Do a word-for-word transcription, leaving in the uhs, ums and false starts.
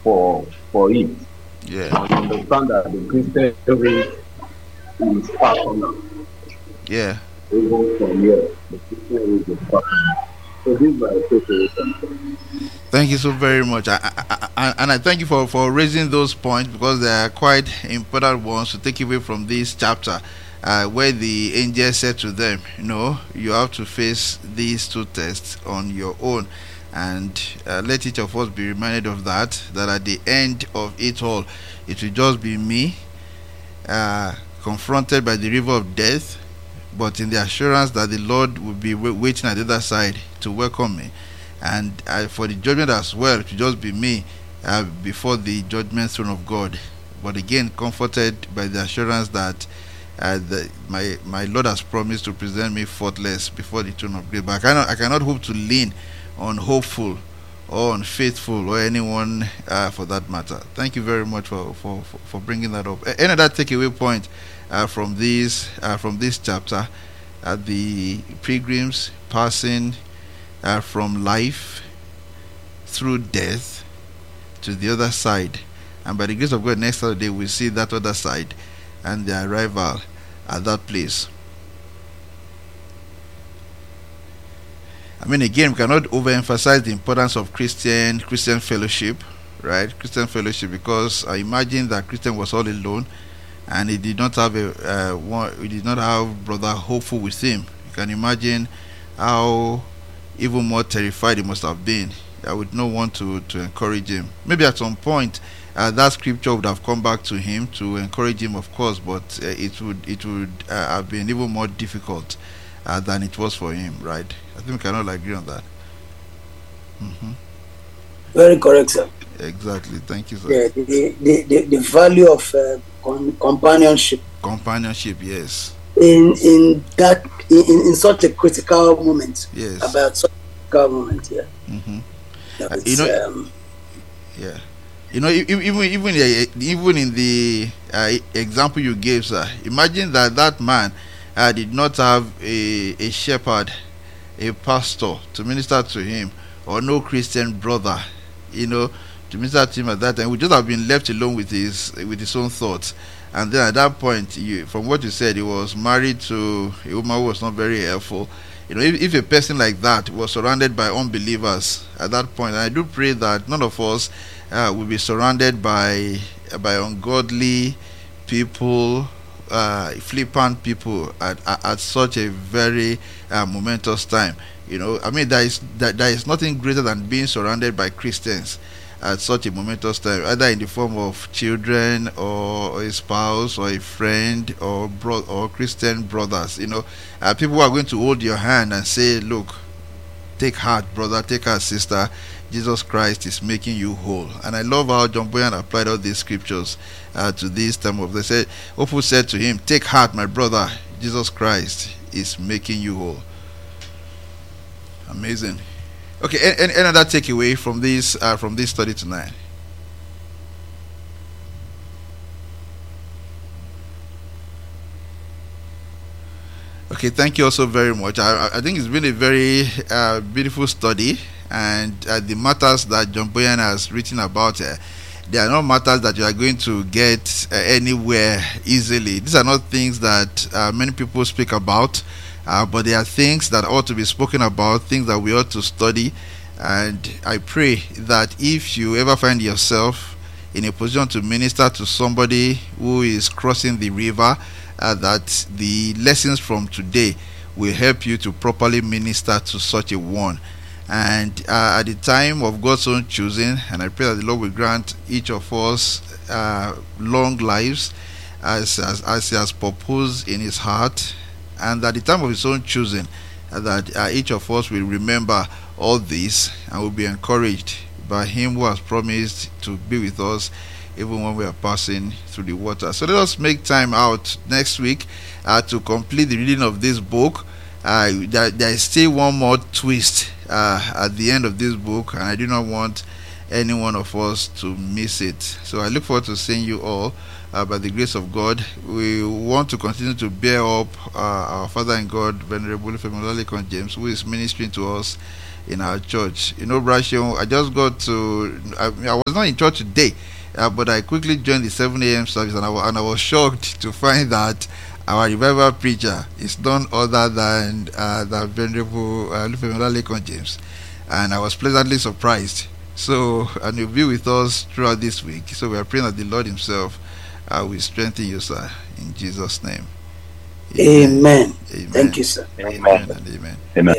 for for it. Yeah. And understand that the Christian race is personal. Yeah. Even from here, the Christian race is personal. So this is my takeaway. Thank you so very much, I, I, I, and I thank you for, for raising those points because they are quite important ones to take away from this chapter, uh, where the angel said to them, "You know, you have to face these two tests on your own." And uh, let each of us be reminded of that. That at the end of it all, it will just be me, uh, confronted by the river of death, but in the assurance that the Lord will be waiting at the other side to welcome me. And uh, for the judgment as well, to just be me uh, before the judgment throne of God. But again, comforted by the assurance that uh, the, my my Lord has promised to present me faultless before the throne of grace. But I cannot I cannot hope to lean on hopeful or unfaithful or anyone uh, for that matter. Thank you very much for for, for, for bringing that up. Any other takeaway point uh, from this uh, from this chapter? Uh, the pilgrims passing uh, from life through death to the other side, and by the grace of God, next Saturday we'll see that other side and the arrival at that place. I mean, again, we cannot overemphasize the importance of Christian Christian fellowship, right? Christian fellowship, because I imagine that Christian was all alone, and he did not have a uh, one, he did not have brother hopeful with him. You can imagine how even more terrified he must have been. I would not want to to encourage him. Maybe at some point, uh, that scripture would have come back to him to encourage him, of course, but uh, it would it would uh, have been even more difficult uh, than it was for him, right? I think we can all agree on that. Mm-hmm. Very correct, sir. Exactly. Thank you, sir. Yeah, the, the, the, the value of uh, con- companionship. Companionship, yes. In in that in, in such a critical moment. Yes. About such a critical moment, yeah. Mm-hmm. Uh, you know, um, yeah. You know, even even even in the uh, example you gave, sir. Imagine that that man uh, did not have a a shepherd, a pastor to minister to him, or no Christian brother, you know, to minister to him at that time. He would just have been left alone with his with his own thoughts. And then at that point, you, from what you said, he was married to a woman who was not very helpful. You know, if, if a person like that was surrounded by unbelievers at that point, and I do pray that none of us uh, will be surrounded by by ungodly people, uh, flippant people at, at, at such a very uh, momentous time. You know, I mean, there is that there is nothing greater than being surrounded by Christians at such a momentous time, either in the form of children or a spouse or a friend or bro- or Christian brothers. You know, uh, people who are going to hold your hand and say, "Look, take heart, brother, take heart, sister. Jesus Christ is making you whole." And I love how John Boyan applied all these scriptures uh, to this time of. They said, Opu said to him, "Take heart, my brother. Jesus Christ is making you whole." Amazing. Okay, any, any other takeaway from this uh, from this study tonight? Okay, thank you also very much. I, I think it's been a very uh, beautiful study, and uh, the matters that John Boyan has written about, uh, they are not matters that you are going to get uh, anywhere easily. These are not things that uh, many people speak about, uh, but they are things that ought to be spoken about, things that we ought to study. And I pray that if you ever find yourself in a position to minister to somebody who is crossing the river, uh, that the lessons from today will help you to properly minister to such a one. And uh, at the time of God's own choosing, and I pray that the Lord will grant each of us uh, long lives as, as, as He has proposed in His heart, and at the time of His own choosing, uh, that uh, each of us will remember all this and will be encouraged by Him who has promised to be with us even when we are passing through the water. So let us make time out next week uh, to complete the reading of this book. Uh, there, there is still one more twist uh, at the end of this book, and I do not want any one of us to miss it. So I look forward to seeing you all. Uh, by the grace of God, we want to continue to bear up uh, our Father in God, Venerable Olufemi Olalekan James, who is ministering to us in our church. You know, Brashion, I just got to, I, I was not in church today, uh, but I quickly joined the seven a.m. service, and I, wa- and I was shocked to find that our revival preacher is none other than uh, the Venerable uh, Olufemi Olalekan James. And I was pleasantly surprised. So, and you'll be with us throughout this week. So we are praying that the Lord himself I will strengthen you, sir, in Jesus' name. Amen. Amen. Thank you, sir. Amen. Amen and amen. Amen.